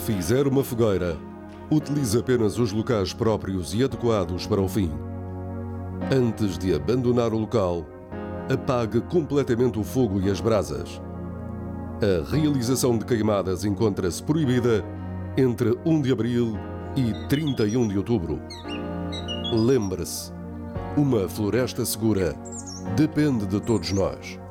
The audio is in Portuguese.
fizer uma fogueira, utilize apenas os locais próprios e adequados para o fim. Antes de abandonar o local, apague completamente o fogo e as brasas. A realização de queimadas encontra-se proibida entre 1 de abril e 31 de outubro. Lembre-se, uma floresta segura depende de todos nós.